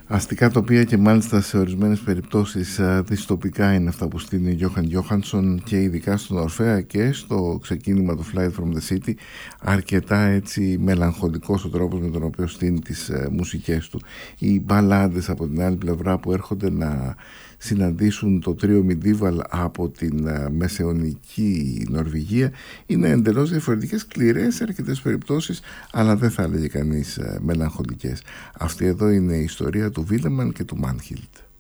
Αστικά τοπία και μάλιστα σε ορισμένες περιπτώσεις δυστοπικά είναι αυτά που στείλει ο Γιώχαν Γιώχανσον, και ειδικά στον Ορφέα και στο ξεκίνημα του Flight from the City. Αρκετά έτσι μελαγχολικός ο τρόπος με τον οποίο στείνει τις μουσικές του. Οι μπαλάντες από την άλλη πλευρά που έρχονται να συναντήσουν το τρίο Medieval από την μεσαιωνική Νορβηγία είναι εντελώς διαφορετικές, σκληρές σε αρκετές περιπτώσεις, αλλά δεν θα έλεγε κανείς μελαγχολικές. Αυτή εδώ είναι η ιστορία του Βίλεμαν και του Μάνχιλτ.